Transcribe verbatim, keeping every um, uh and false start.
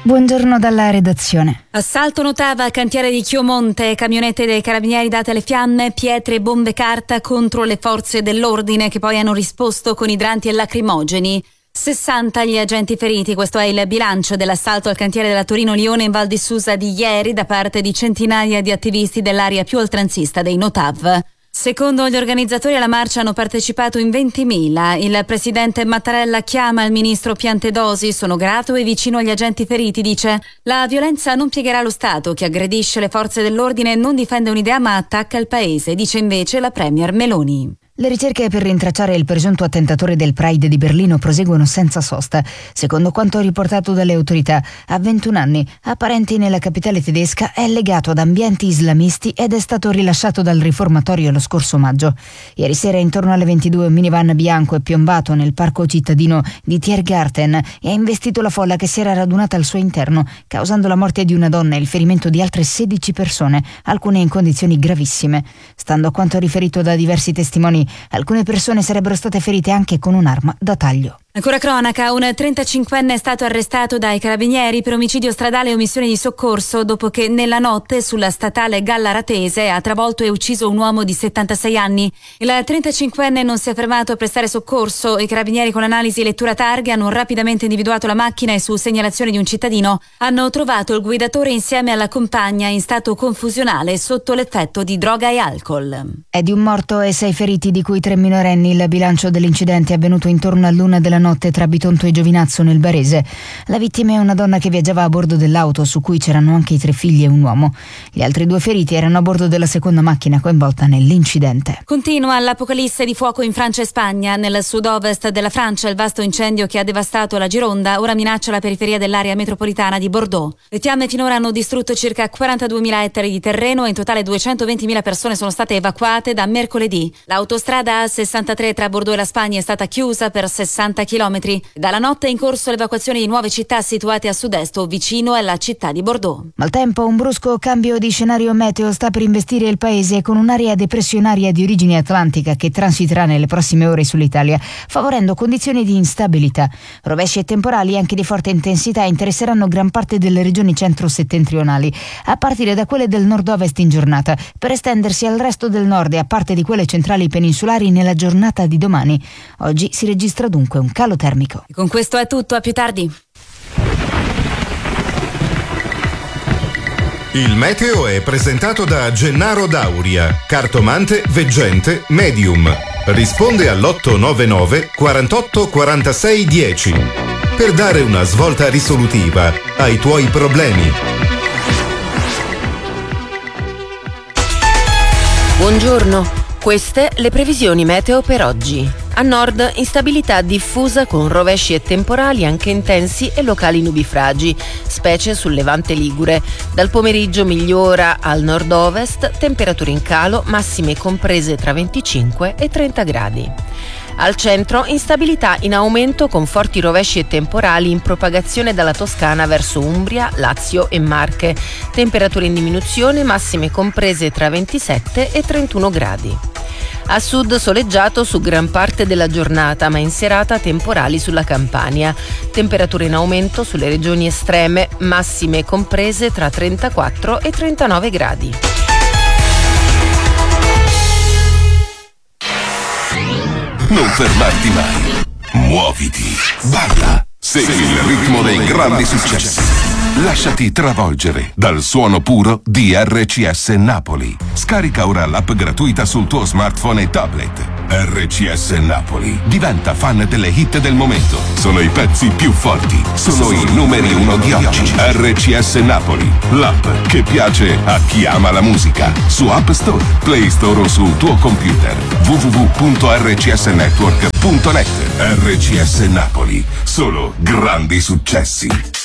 Buongiorno dalla redazione. Assalto Notava, cantiere di Chiomonte, camionette dei carabinieri date alle fiamme, pietre e bombe carta contro le forze dell'ordine che poi hanno risposto con idranti e lacrimogeni. sessanta gli agenti feriti, questo è il bilancio dell'assalto al cantiere della Torino-Lione in Val di Susa di ieri da parte di centinaia di attivisti dell'area più oltranzista dei Notav. Secondo gli organizzatori alla marcia hanno partecipato in ventimila. Il presidente Mattarella chiama il ministro Piantedosi, sono grato e vicino agli agenti feriti, dice: la violenza non piegherà lo Stato, chi aggredisce le forze dell'ordine non difende un'idea ma attacca il paese, dice invece la premier Meloni. Le ricerche per rintracciare il presunto attentatore del Pride di Berlino proseguono senza sosta. Secondo quanto riportato dalle autorità, a ventuno anni, apparenti nella capitale tedesca, è legato ad ambienti islamisti ed è stato rilasciato dal riformatorio lo scorso maggio. Ieri sera, intorno alle ventidue, un minivan bianco è piombato nel parco cittadino di Tiergarten e ha investito la folla che si era radunata al suo interno, causando la morte di una donna e il ferimento di altre sedici persone, alcune in condizioni gravissime. Stando a quanto riferito da diversi testimoni, alcune persone sarebbero state ferite anche con un'arma da taglio. Ancora cronaca, un trentacinquenne è stato arrestato dai carabinieri per omicidio stradale e omissione di soccorso dopo che nella notte sulla statale Gallaratese ha travolto e ucciso un uomo di settantasei anni. Il trentacinquenne non si è fermato a prestare soccorso. I carabinieri, con analisi e lettura targhe, hanno rapidamente individuato la macchina e, su segnalazione di un cittadino, hanno trovato il guidatore insieme alla compagna in stato confusionale sotto l'effetto di droga e alcol. È di un morto e sei feriti, di cui tre minorenni. Il bilancio dell'incidente è avvenuto intorno all'una della notte tra Bitonto e Giovinazzo nel Barese. La vittima è una donna che viaggiava a bordo dell'auto su cui c'erano anche i tre figli e un uomo. Gli altri due feriti erano a bordo della seconda macchina coinvolta nell'incidente. Continua l'apocalisse di fuoco in Francia e Spagna. Nel sud-ovest della Francia il vasto incendio che ha devastato la Gironda ora minaccia la periferia dell'area metropolitana di Bordeaux. Le fiamme finora hanno distrutto circa quarantaduemila ettari di terreno e in totale duecentoventimila persone sono state evacuate da mercoledì. L'autostrada A sessantatré tra Bordeaux e la Spagna è stata chiusa per sessanta chilometri. Dalla notte è in corso l'evacuazione di nuove città situate a sud-est o vicino alla città di Bordeaux. Maltempo, un brusco cambio di scenario meteo sta per investire il paese con un'area depressionaria di origine atlantica che transiterà nelle prossime ore sull'Italia, favorendo condizioni di instabilità. Rovesci e temporali anche di forte intensità interesseranno gran parte delle regioni centro-settentrionali, a partire da quelle del nord-ovest in giornata, per estendersi al resto del nord e a parte di quelle centrali peninsulari nella giornata di domani. Oggi si registra dunque un calo termico. E con questo è tutto, a più tardi. Il meteo è presentato da Gennaro Dauria, cartomante, veggente, medium. Risponde all'otto nove nove quarantotto quarantasei dieci per dare una svolta risolutiva ai tuoi problemi. Buongiorno. Queste le previsioni meteo per oggi. A nord, instabilità diffusa con rovesci e temporali anche intensi e locali nubifragi, specie sul levante ligure. Dal pomeriggio migliora al nord-ovest, temperature in calo, massime comprese tra venticinque e trenta gradi. Al centro, instabilità in aumento con forti rovesci e temporali in propagazione dalla Toscana verso Umbria, Lazio e Marche. Temperature in diminuzione, massime comprese tra ventisette e trentuno gradi. A sud soleggiato su gran parte della giornata, ma in serata temporali sulla Campania. Temperature in aumento sulle regioni estreme, massime comprese tra trentaquattro e trentanove gradi. Non fermarti mai. Muoviti. Balla. Segui il ritmo dei grandi successi. Lasciati travolgere dal suono puro di R C S Napoli. Scarica ora l'app gratuita sul tuo smartphone e tablet. R C S Napoli. Diventa fan delle hit del momento. Sono i pezzi più forti. Sono i numeri uno di oggi. R C S Napoli. L'app che piace a chi ama la musica. Su App Store, Play Store o sul tuo computer. w w w punto r c s network punto net. R C S Napoli. Solo grandi successi.